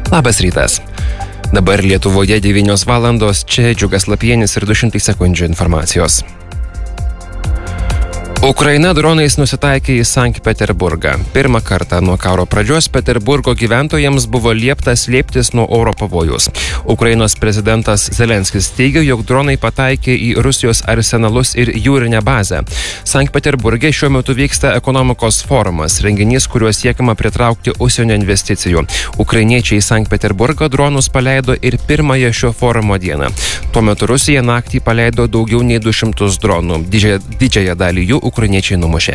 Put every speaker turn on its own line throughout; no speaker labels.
Labas rytas. Dabar Lietuvoje 9 valandos, čia Džiugas Lapienis ir 200 sekundžių informacijos. Ukraina dronais nusitaikė į Sankt Peterburgą. Pirmą kartą nuo karo pradžios Peterburgo gyventojams buvo liepta slėptis nuo oro pavojus. Ukrainos prezidentas Zelenskis teigia, jog dronai pataikė į Rusijos arsenalus ir jūrinę bazę. Sankt Peterburge šiuo metu vyksta ekonomikos forumas, renginys, kuriuo siekiama pritraukti užsienio investicijų. Ukrainiečiai į Sankt Peterburgą dronus paleido ir pirmąją šio forumo dieną. Tuo metu Rusija naktį paleido daugiau nei 200 dronų. Didžiąją dalį jų ukrainiečiai numušė.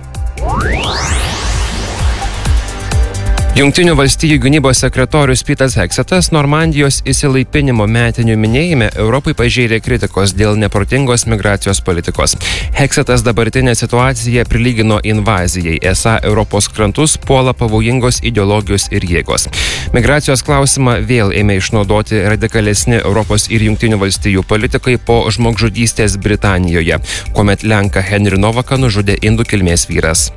Jungtinių valstijų gynybos sekretorius Petas Hegsetas Normandijos išsilaipinimo metinių minėjime Europai pažėrė kritikos dėl neprotingos migracijos politikos. Hegsetas dabartinę situaciją prilygino invazijai, esą Europos krantus puola pavojingos ideologijos ir jėgos. Migracijos klausimą vėl ėmė išnaudoti radikalesni Europos ir Jungtinių valstijų politikai po žmogžudystės Britanijoje, kuomet lenką Henry Novaką nužudė indų kilmės vyras.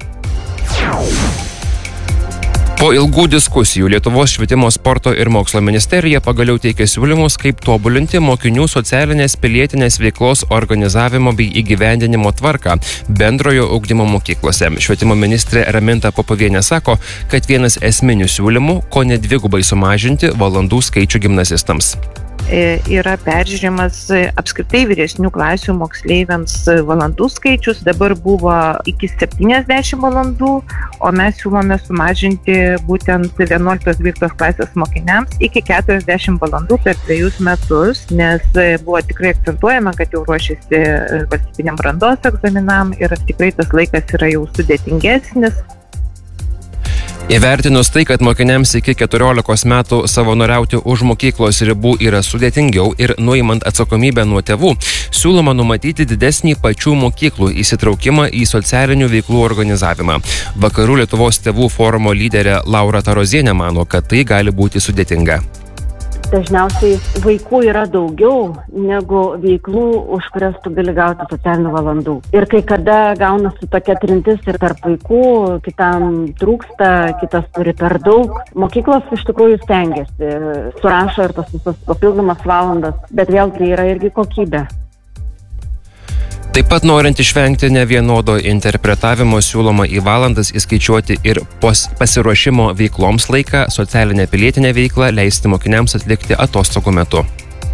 Po ilgų diskusijų Lietuvos švietimo, sporto ir mokslo ministerija pagaliau teikė siūlymus, kaip tobulinti mokinių socialinės pilietinės veiklos organizavimo bei įgyvendinimo tvarką bendrojo ugdymo mokyklose. Švietimo ministrė Raminta Popovienė sako, kad vienas esminių siūlymų, ko ne dvigubai sumažinti valandų skaičių gimnazistams.
Yra peržiūrimas apskritai vyresnių klasių moksleiviams valandų skaičius. Dabar buvo iki 70 valandų, o mes siūlome sumažinti būtent 11-12 klasės mokiniams iki 40 valandų per 2 metus, nes buvo tikrai akcentuojama, kad jau ruošiasi valstybiniam brandos egzaminam ir tikrai tas laikas yra jau sudėtingesnis.
Įvertinus tai, kad mokiniams iki 14 metų savanoriauti už mokyklos ribų yra sudėtingiau ir nuimant atsakomybę nuo tėvų, siūloma numatyti didesnį pačių mokyklų įsitraukimą į socialinių veiklų organizavimą. Vakarų Lietuvos tėvų forumo lyderė Laura Tarozienė mano, kad tai gali būti sudėtinga.
Dažniausiai vaikų yra daugiau negu veiklų, už kurias tu gali gauti socialinių valandų. Ir kai kada gaunasi tokia trintis ir tarp vaikų, kitam trūksta, kitas turi per daug. Mokyklos iš tikrųjų stengiasi, surašo ir tas visas papildomas valandas, bet vėlgi yra irgi kokybė.
Taip pat norint išvengti nevienodo interpretavimo siūloma į valandas įskaičiuoti ir pasiruošimo veikloms laiką, socialinę pilietinę veiklą leisti mokiniams atlikti atostogų metu.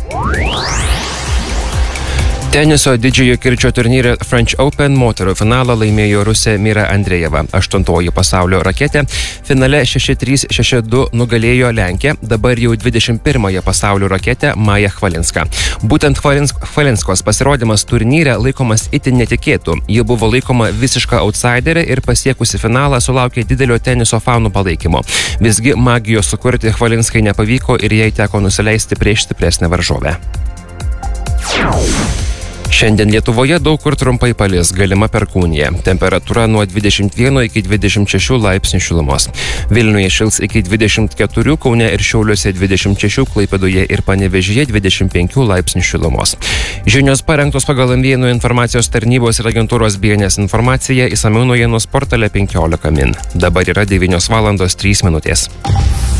Teniso didžiojo kirčio turnyre French Open moterų finalą laimėjo Rusė Mira Andrejeva. 8-oji pasaulio raketė finale 6-3, 6-2 nugalėjo Lenkę, dabar jau 21-ąją pasaulio raketę Mają Chvalinską. Būtent Chvalinskos pasirodymas turnyre laikomas itin netikėtų. Ji buvo laikoma visiška outsiderė ir pasiekusi finalą sulaukė didelio teniso fanų palaikymo. Visgi magijos sukurti Chvalinskai nepavyko ir jai teko nusileisti prieš stipresnę varžovę. Šiandien Lietuvoje daug kur trumpai palis, galima perkūnija. Temperatūra nuo 21 iki 26 laipsnių šilumos. Vilniuje šils iki 24, Kaune ir Šiauliuose 26, Klaipėdoje ir Panevėžyje 25 laipsnių šilumos. Žinios parengtos pagal Ambėnų informacijos tarnybos ir agentūros BNS informaciją, išsamiau naujienų portale 15 min. Dabar yra 9 valandos 3 minutės.